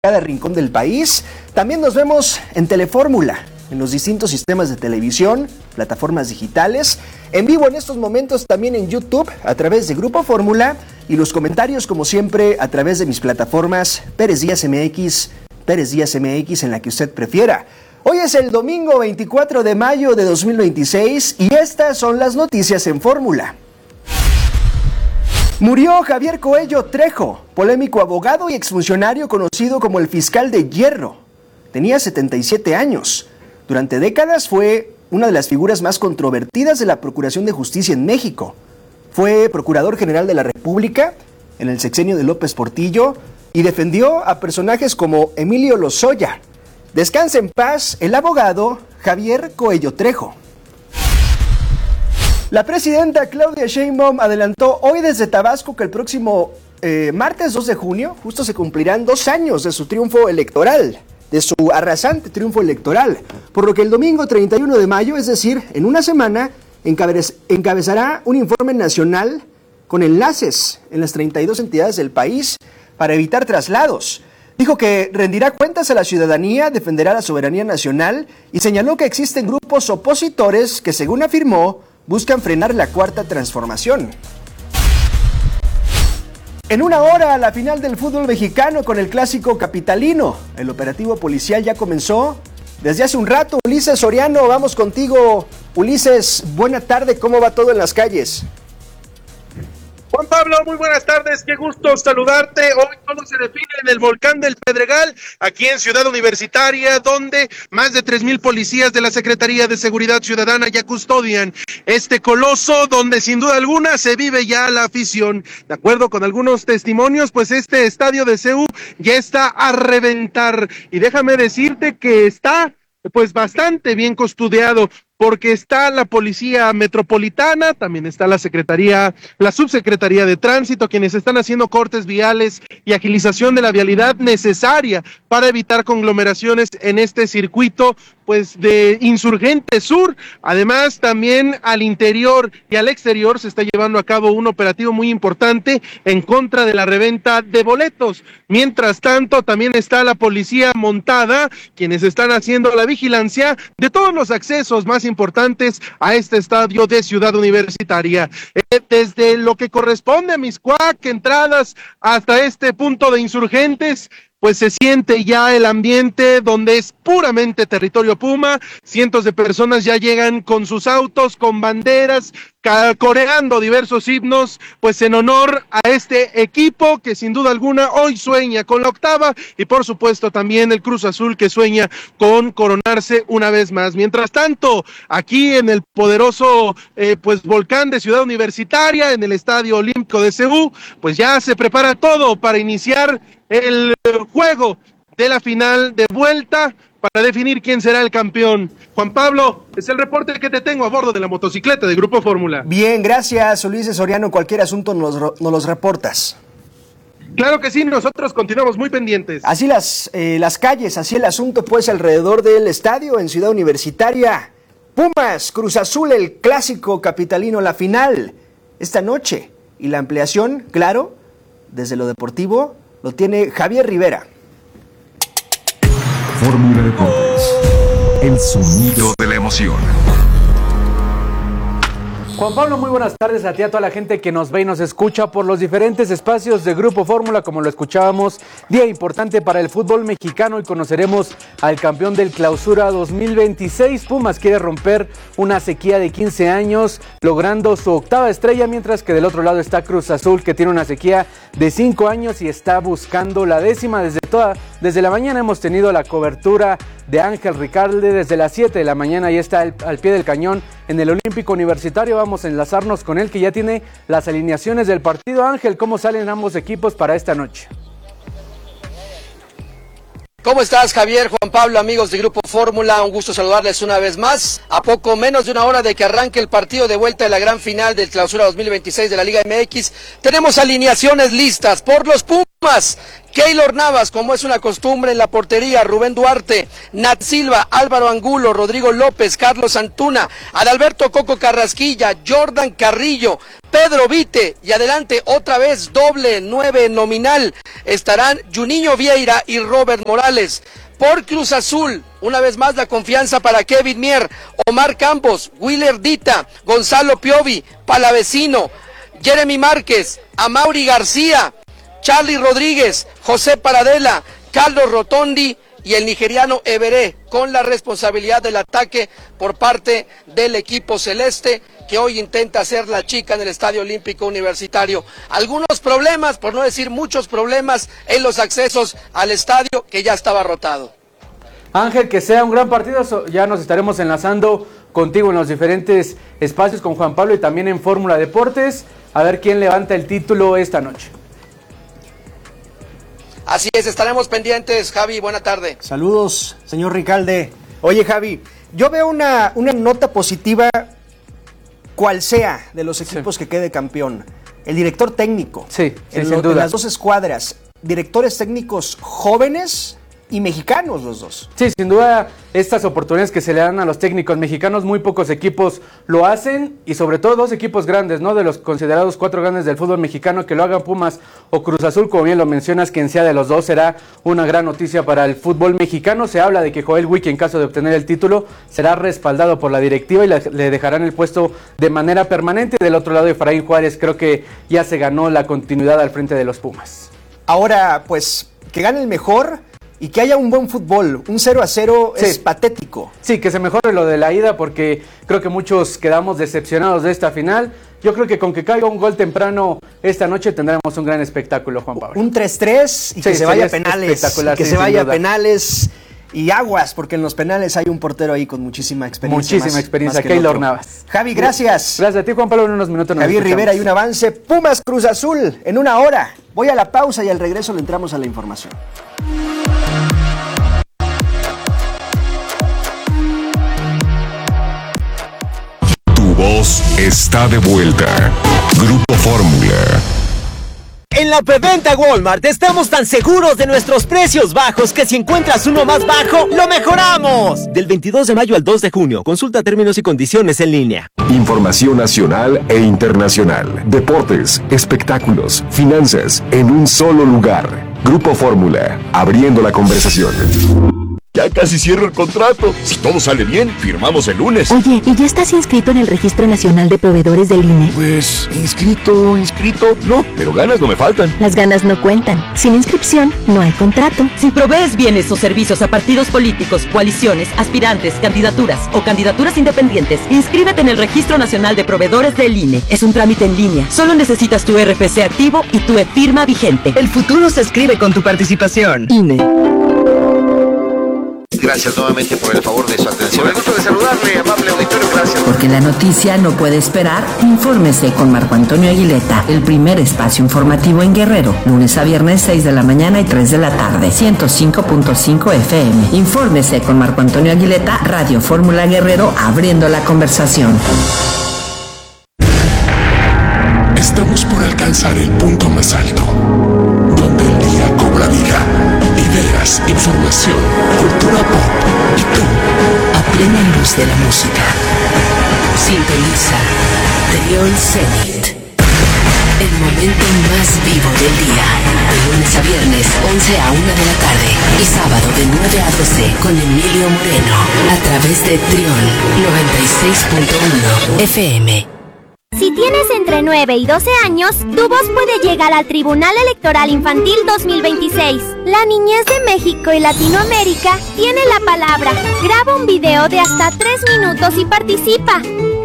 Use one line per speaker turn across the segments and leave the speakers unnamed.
cada rincón del país. También nos vemos en Telefórmula, en los distintos sistemas de televisión, plataformas digitales, en vivo en estos momentos también en YouTube a través de Grupo Fórmula y los comentarios como siempre a través de mis plataformas Pérez Díaz MX en la que usted prefiera. Hoy es el domingo 24 de mayo de 2026 y estas son las noticias en Fórmula. Murió Javier Coello Trejo, polémico abogado y exfuncionario conocido como el fiscal de hierro. Tenía 77 años. Durante décadas fue una de las figuras más controvertidas de la Procuración de Justicia en México. Fue Procurador General de la República en el sexenio de López Portillo y defendió a personajes como Emilio Lozoya. Descanse en paz el abogado Javier Coello Trejo. La presidenta Claudia Sheinbaum adelantó hoy desde Tabasco que el próximo martes 2 de junio justo se cumplirán 2 años de su triunfo electoral, de su arrasante triunfo electoral, por lo que el domingo 31 de mayo, es decir, en una semana, encabezará un informe nacional con enlaces en las 32 entidades del país para evitar traslados. Dijo que rendirá cuentas a la ciudadanía, defenderá la soberanía nacional y señaló que existen grupos opositores que, según afirmó, buscan frenar la cuarta transformación. En una hora, la final del fútbol mexicano con el clásico capitalino. El operativo policial ya comenzó desde hace un rato. Ulises Soriano, vamos contigo. Ulises, buena tarde, ¿cómo va todo en las calles?
Juan Pablo, muy buenas tardes, qué gusto saludarte. Hoy todo se define en el volcán del Pedregal, aquí en Ciudad Universitaria, donde más de 3,000 policías de la Secretaría de Seguridad Ciudadana ya custodian este coloso, donde sin duda alguna se vive ya la afición. De acuerdo con algunos testimonios, pues este estadio de CU ya está a reventar. Y déjame decirte que está pues bastante bien custodiado, porque está la Policía Metropolitana, también está la Subsecretaría de Tránsito, quienes están haciendo cortes viales y agilización de la vialidad necesaria para evitar conglomeraciones en este circuito, pues de Insurgente Sur. Además, también al interior y al exterior se está llevando a cabo un operativo muy importante en contra de la reventa de boletos. Mientras tanto, también está la Policía Montada, quienes están haciendo la vigilancia de todos los accesos más importantes a este estadio de Ciudad Universitaria. Desde lo que corresponde a Mixcoac, entradas hasta este punto de Insurgentes, pues se siente ya el ambiente donde es puramente territorio Puma. Cientos de personas ya llegan con sus autos, con banderas, coreando diversos himnos, pues en honor a este equipo que sin duda alguna hoy sueña con la octava, y por supuesto también el Cruz Azul, que sueña con coronarse una vez más. Mientras tanto, aquí en el poderoso pues volcán de Ciudad Universitaria, en el Estadio Olímpico de CU, pues ya se prepara todo para iniciar el juego de la final de vuelta para definir quién será el campeón. Juan Pablo, es el reporte que te tengo a bordo de la motocicleta de Grupo Fórmula.
Bien, gracias, Ulises Soriano. Cualquier asunto nos los reportas.
Claro que sí, nosotros continuamos muy pendientes.
Así las calles, así el asunto pues alrededor del estadio en Ciudad Universitaria. Pumas, Cruz Azul, el clásico capitalino, la final esta noche. Y la ampliación, claro, desde lo deportivo, lo tiene Javier Rivera.
Fórmula Deportes, el sonido de la emoción.
Juan Pablo, muy buenas tardes a ti, a toda la gente que nos ve y nos escucha por los diferentes espacios de Grupo Fórmula. Como lo escuchábamos, día importante para el fútbol mexicano y conoceremos al campeón del Clausura 2026. Pumas quiere romper una sequía de 15 años, logrando su octava estrella, mientras que del otro lado está Cruz Azul, que tiene una sequía de 5 años y está buscando la 10ª. Desde la mañana hemos tenido la cobertura de Ángel Ricalde, desde las 7 de la mañana ya está al pie del cañón en el Olímpico Universitario. Vamos a enlazarnos con él, que ya tiene las alineaciones del partido. Ángel, ¿cómo salen ambos equipos para esta noche?
¿Cómo estás, Javier, Juan Pablo, amigos de Grupo Fórmula? Un gusto saludarles una vez más. A poco menos de una hora de que arranque el partido de vuelta de la gran final del Clausura 2026 de la Liga MX, tenemos alineaciones listas por los Pumas, Keylor Navas, como es una costumbre en la portería, Rubén Duarte, Nat Silva, Álvaro Angulo, Rodrigo López, Carlos Antuna, Adalberto Coco Carrasquilla, Jordan Carrillo, Pedro Vite, y adelante otra vez doble 9 nominal, estarán Juninho Vieira y Robert Morales. Por Cruz Azul, una vez más la confianza para Kevin Mier, Omar Campos, Willer Dita, Gonzalo Piovi, Palavecino, Jeremy Márquez, Amaury García, Charlie Rodríguez, José Paradela, Carlos Rotondi y el nigeriano Everé, con la responsabilidad del ataque por parte del equipo celeste, que hoy intenta hacer la chica en el Estadio Olímpico Universitario. Algunos problemas, por no decir muchos problemas, en los accesos al estadio, que ya estaba rotado.
Ángel, que sea un gran partido, ya nos estaremos enlazando contigo en los diferentes espacios con Juan Pablo y también en Fórmula Deportes, a ver quién levanta el título esta noche.
Así es, estaremos pendientes, Javi, buena tarde.
Saludos, señor Ricalde. Oye, Javi, yo veo una nota positiva, cual sea, de los equipos que quede campeón. El director técnico.
Sí,
sin
duda.
En las dos escuadras, directores técnicos jóvenes y mexicanos los dos.
Sí, sin duda, estas oportunidades que se le dan a los técnicos mexicanos, muy pocos equipos lo hacen, y sobre todo dos equipos grandes, ¿no? De los considerados 4 grandes del fútbol mexicano, que lo hagan Pumas o Cruz Azul, como bien lo mencionas, quien sea de los dos será una gran noticia para el fútbol mexicano. Se habla de que Joel Wiki, en caso de obtener el título, será respaldado por la directiva y le dejarán el puesto de manera permanente. Del otro lado, Efraín Juárez creo que ya se ganó la continuidad al frente de los Pumas.
Ahora, pues, que gane el mejor y que haya un buen fútbol. Un 0-0
sí.
Es patético.
Sí, que se mejore lo de la ida, porque creo que muchos quedamos decepcionados de esta final. Yo creo que con que caiga un gol temprano esta noche tendremos un gran espectáculo, Juan Pablo.
Un 3-3 y que se vaya a penales. Y que se vaya a penales y aguas, porque en los penales hay un portero ahí con muchísima experiencia.
Muchísima experiencia, Keylor Navas.
Javi, gracias.
Gracias a ti, Juan Pablo, en unos minutos nos
Javier
escuchamos.
Rivera, hay un avance. Pumas Cruz Azul en 1 hora. Voy a la pausa y al regreso le entramos a la información.
Voz está de vuelta. Grupo Fórmula.
En la preventa Walmart estamos tan seguros de nuestros precios bajos que si encuentras uno más bajo, ¡lo mejoramos! Del 22 de mayo al 2 de junio, consulta términos y condiciones en línea.
Información nacional e internacional. Deportes, espectáculos, finanzas, en un solo lugar. Grupo Fórmula, abriendo la conversación. Ya casi cierro el contrato. Si todo sale bien, firmamos el lunes.
Oye, ¿y ya estás inscrito en el Registro Nacional de Proveedores del INE?
Pues, inscrito, no, pero ganas no me faltan.
Las ganas no cuentan. Sin inscripción, no hay contrato.
Si provees bienes o servicios a partidos políticos, coaliciones, aspirantes, candidaturas o candidaturas independientes, inscríbete en el Registro Nacional de Proveedores del INE. Es un trámite en línea. Solo necesitas tu RFC activo y tu e-firma vigente.
El futuro se escribe con tu participación.
INE.
Gracias nuevamente por el favor de su atención. El gusto de saludarle, amable auditorio, gracias.
Porque la noticia no puede esperar, infórmese con Marco Antonio Aguileta, el primer espacio informativo en Guerrero, lunes a viernes 6 de la mañana y 3 de la tarde, 105.5 FM. Infórmese con Marco Antonio Aguileta, Radio Fórmula Guerrero, abriendo la conversación.
Estamos por alcanzar el punto más alto, donde el día cobra vida. Ideas, información, cultura pop y tú, a plena luz de la música.
Sintoniza Trión Zenit, el momento más vivo del día. De lunes a viernes, 11 a 1 de la tarde. Y sábado de 9 a 12 con Emilio Moreno. A través de Trión 96.1 FM.
Si tienes entre 9 y 12 años, tu voz puede llegar al Tribunal Electoral Infantil 2026. La niñez de México y Latinoamérica tiene la palabra. Graba un video de hasta 3 minutos y participa.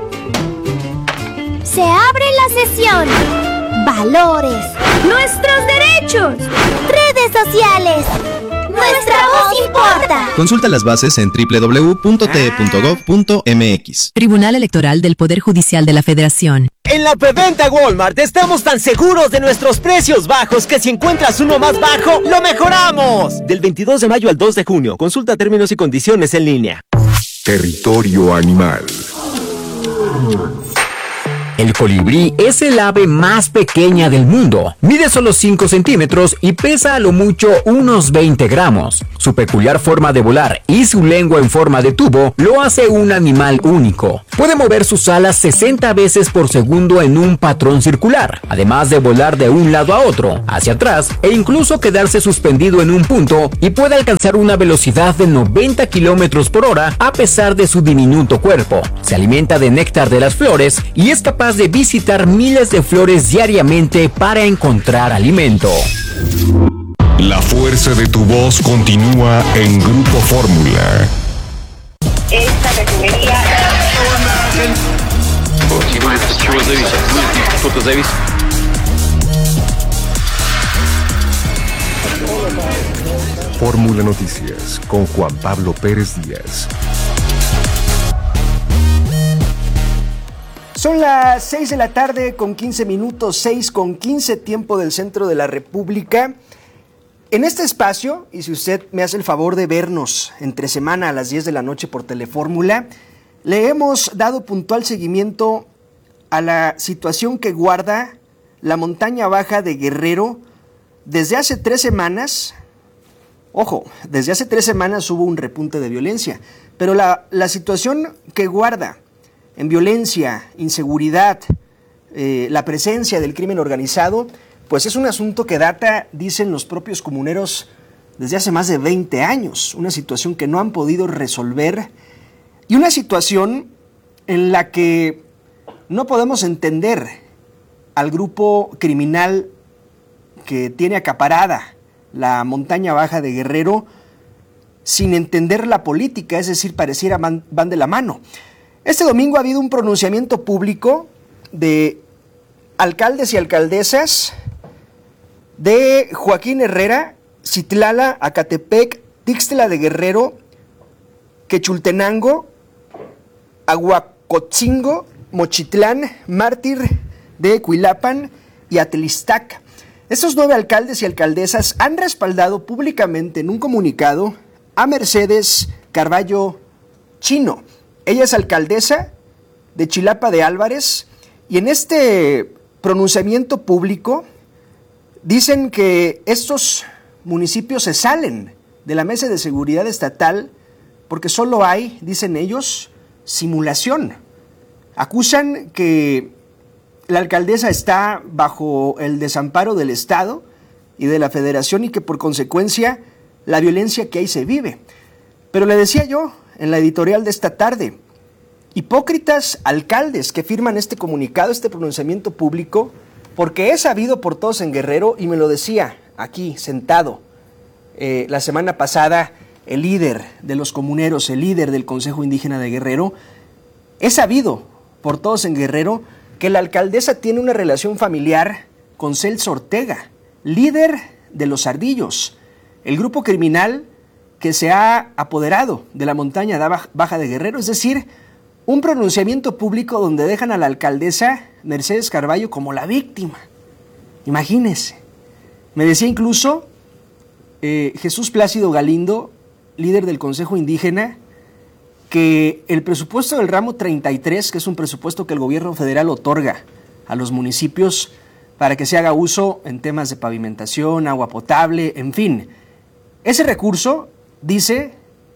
Se abre la sesión. Valores. Nuestros derechos. Redes sociales. Nuestra voz importa.
Consulta las bases en www.te.gov.mx.
Tribunal Electoral del Poder Judicial de la Federación.
En la preventa Walmart estamos tan seguros de nuestros precios bajos que si encuentras uno más bajo, ¡lo mejoramos! Del 22 de mayo al 2 de junio, consulta términos y condiciones en línea.
Territorio animal.
El colibrí es el ave más pequeña del mundo. Mide solo 5 centímetros y pesa a lo mucho unos 20 gramos. Su peculiar forma de volar y su lengua en forma de tubo lo hace un animal único. Puede mover sus alas 60 veces por segundo en un patrón circular, además de volar de un lado a otro, hacia atrás e incluso quedarse suspendido en un punto, y puede alcanzar una velocidad de 90 kilómetros por hora a pesar de su diminuto cuerpo. Se alimenta de néctar de las flores y es capaz de visitar miles de flores diariamente para encontrar alimento.
La fuerza de tu voz continúa en Grupo Fórmula.
Esta refinería...
Fórmula Noticias con Juan Pablo Pérez Díaz.
Son las 6 de la tarde con 15 minutos, 6:15 tiempo del centro de la República. En este espacio, y si usted me hace el favor de vernos entre semana a las 10 de la noche por Telefórmula, le hemos dado puntual seguimiento a la situación que guarda la montaña baja de Guerrero desde hace 3 semanas. Ojo, desde hace 3 semanas hubo un repunte de violencia, pero la situación que guarda en violencia, inseguridad, la presencia del crimen organizado, pues es un asunto que data, dicen los propios comuneros, desde hace más de 20 años, una situación que no han podido resolver y una situación en la que no podemos entender al grupo criminal que tiene acaparada la montaña baja de Guerrero sin entender la política, es decir, pareciera van de la mano. Este domingo ha habido un pronunciamiento público de alcaldes y alcaldesas de Joaquín Herrera, Citlala, Acatepec, Tixtla de Guerrero, Quechultenango, Aguacotzingo, Mochitlán, Mártir de Cuilapan y Atlistac. Estos 9 alcaldes y alcaldesas han respaldado públicamente en un comunicado a Mercedes Carballo Chino. Ella es alcaldesa de Chilapa de Álvarez y en este pronunciamiento público dicen que estos municipios se salen de la Mesa de Seguridad Estatal porque solo hay, dicen ellos, simulación. Acusan que la alcaldesa está bajo el desamparo del Estado y de la Federación y que por consecuencia la violencia que ahí se vive. Pero le decía yo en la editorial de esta tarde, hipócritas alcaldes que firman este comunicado, este pronunciamiento público, porque es sabido por todos en Guerrero, y me lo decía aquí sentado la semana pasada el líder de los comuneros, el líder del Consejo Indígena de Guerrero, es sabido por todos en Guerrero que la alcaldesa tiene una relación familiar con Celso Ortega, líder de los Ardillos, el grupo criminal que se ha apoderado de la montaña baja de Guerrero, es decir, un pronunciamiento público donde dejan a la alcaldesa Mercedes Carballo como la víctima. Imagínense. Me decía incluso Jesús Plácido Galindo, líder del Consejo Indígena, que el presupuesto del ramo 33, que es un presupuesto que el gobierno federal otorga a los municipios para que se haga uso en temas de pavimentación, agua potable, en fin, ese recurso, dice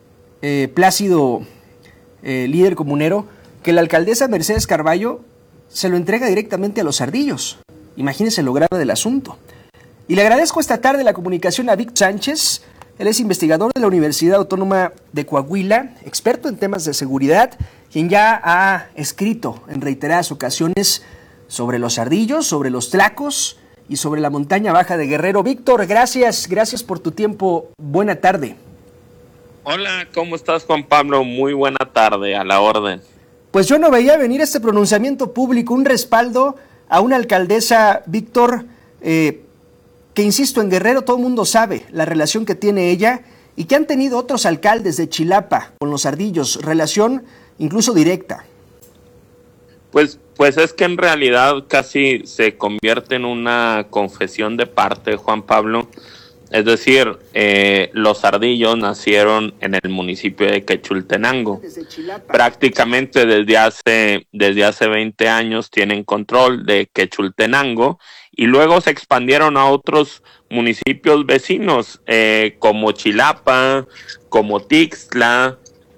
Plácido, líder comunero, que la alcaldesa Mercedes Carballo se lo entrega directamente a los Ardillos. Imagínense lo grave del asunto. Y le agradezco esta tarde la comunicación a Vic Sánchez. Él es investigador de la Universidad Autónoma de Coahuila, experto en temas de seguridad, quien ya ha escrito en reiteradas ocasiones sobre los Ardillos, sobre los Tlacos y sobre la montaña baja de Guerrero. Víctor, gracias por tu tiempo. Buena tarde.
Hola, ¿cómo estás, Juan Pablo? Muy buena tarde, a la orden.
Pues yo no veía venir este pronunciamiento público, un respaldo a una alcaldesa, Víctor, que insisto, en Guerrero todo el mundo sabe la relación que tiene ella y que han tenido otros alcaldes de Chilapa con los Ardillos, relación incluso directa.
Pues es que en realidad casi se convierte en una confesión de parte, Juan Pablo. Es decir, los ardillos nacieron en el municipio de Quechultenango. Prácticamente desde hace 20 años tienen control de Quechultenango y luego se expandieron a otros municipios vecinos como Chilapa, como Tixtla,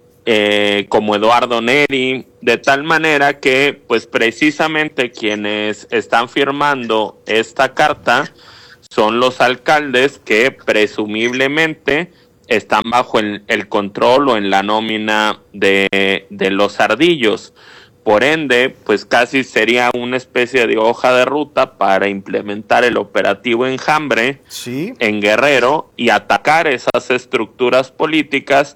como Eduardo Neri, de tal manera que pues precisamente quienes están firmando esta carta son los alcaldes que presumiblemente están bajo el control o en la nómina de los ardillos. Por ende, pues casi sería una especie de hoja de ruta para implementar el operativo Enjambre en Guerrero y atacar esas estructuras políticas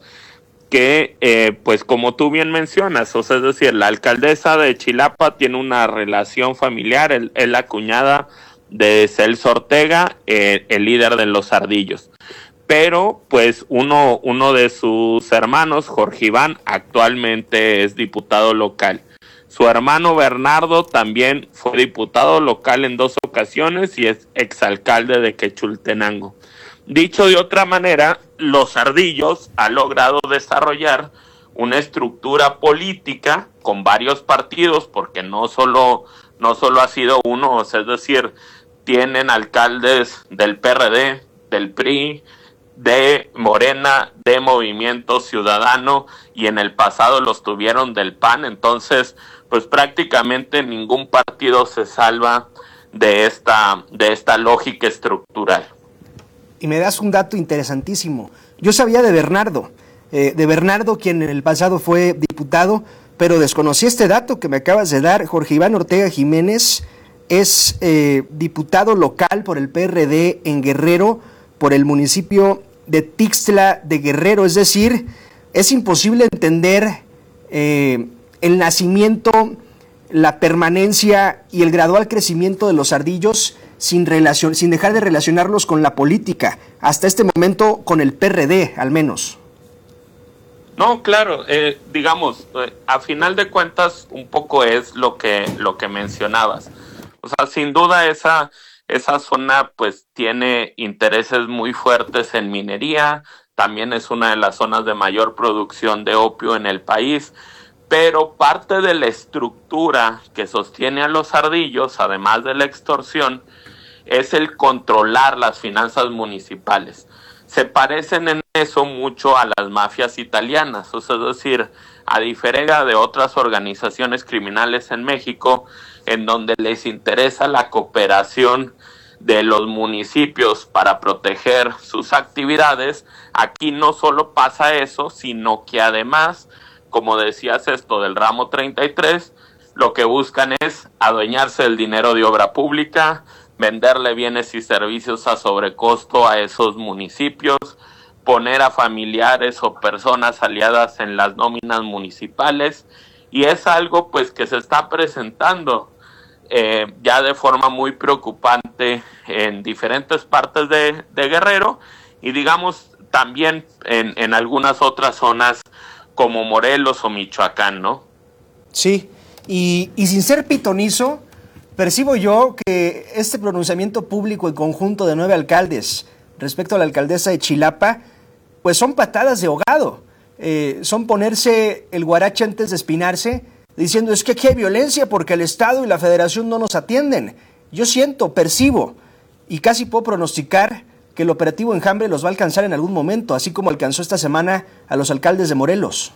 que, pues como tú bien mencionas, o sea, es decir, la alcaldesa de Chilapa tiene una relación familiar, es la cuñada de Celso Ortega, el líder de los ardillos. Pero, pues, uno de sus hermanos, Jorge Iván, actualmente es diputado local. Su hermano Bernardo también fue diputado local en 2 ocasiones y es exalcalde de Quechultenango. Dicho de otra manera, los ardillos han logrado desarrollar una estructura política con varios partidos, porque no solo ha sido uno, o sea, es decir, tienen alcaldes del PRD, del PRI, de Morena, de Movimiento Ciudadano, y en el pasado los tuvieron del PAN. Entonces, pues prácticamente ningún partido se salva de esta lógica estructural.
Y me das un dato interesantísimo. Yo sabía de Bernardo, quien en el pasado fue diputado, pero desconocí este dato que me acabas de dar. Jorge Iván Ortega Jiménez es diputado local por el PRD en Guerrero, por el municipio de Tixtla de Guerrero. Es decir, es imposible entender el nacimiento, la permanencia y el gradual crecimiento de los ardillos sin dejar de relacionarlos con la política, hasta este momento con el PRD al menos.
No, claro, digamos, a final de cuentas un poco es lo que mencionabas. O sea, sin duda esa zona pues tiene intereses muy fuertes en minería, también es una de las zonas de mayor producción de opio en el país, pero parte de la estructura que sostiene a los ardillos, además de la extorsión, es el controlar las finanzas municipales. Se parecen en eso mucho a las mafias italianas, o sea, es decir, a diferencia de otras organizaciones criminales en México, en donde les interesa la cooperación de los municipios para proteger sus actividades, aquí no solo pasa eso, sino que además, como decías esto del ramo 33, lo que buscan es adueñarse del dinero de obra pública, venderle bienes y servicios a sobrecosto a esos municipios, poner a familiares o personas aliadas en las nóminas municipales, y es algo pues que se está presentando ya de forma muy preocupante en diferentes partes de Guerrero, y digamos también en algunas otras zonas como Morelos o Michoacán, ¿no?
Sí, y sin ser pitonizo, percibo yo que este pronunciamiento público en conjunto de 9 alcaldes respecto a la alcaldesa de Chilapa, pues son patadas de ahogado, son ponerse el guarache antes de espinarse, diciendo es que aquí hay violencia porque el Estado y la Federación no nos atienden. Yo siento, percibo y casi puedo pronosticar que el operativo Enjambre los va a alcanzar en algún momento, así como alcanzó esta semana a los alcaldes de Morelos.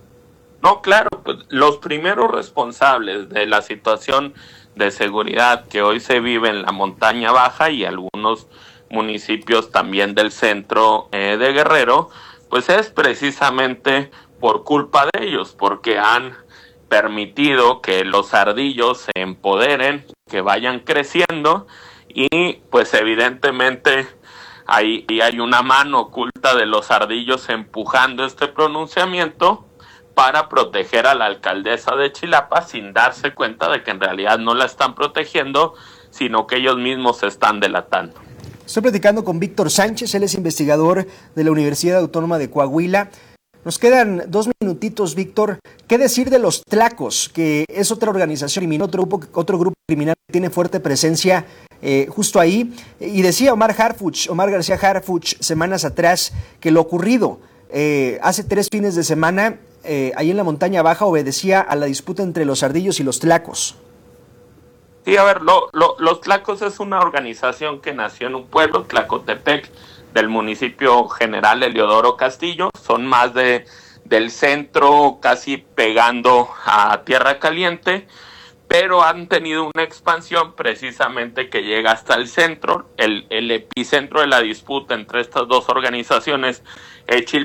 No, claro, pues los primeros responsables de la situación de seguridad que hoy se vive en la montaña baja y algunos municipios también del centro de Guerrero, pues es precisamente por culpa de ellos, porque han permitido que los ardillos se empoderen, que vayan creciendo, y pues evidentemente ahí hay una mano oculta de los ardillos empujando este pronunciamiento para proteger a la alcaldesa de Chilapa sin darse cuenta de que en realidad no la están protegiendo, sino que ellos mismos se están delatando.
Estoy platicando con Víctor Sánchez, él es investigador de la Universidad Autónoma de Coahuila. Nos quedan 2 minutitos, Víctor. ¿Qué decir de los Tlacos, que es otra organización criminal, otro grupo criminal que tiene fuerte presencia justo ahí, y decía Omar García Harfuch, semanas atrás, que lo ocurrido hace 3 fines de semana, ahí en la montaña baja, obedecía a la disputa entre los ardillos y los tlacos.
Sí, a ver, los Tlacos es una organización que nació en un pueblo, Tlacotepec, del municipio General Heliodoro Castillo. Son más del centro, casi pegando a Tierra Caliente, pero han tenido una expansión precisamente que llega hasta el centro. El epicentro de la disputa entre estas dos organizaciones es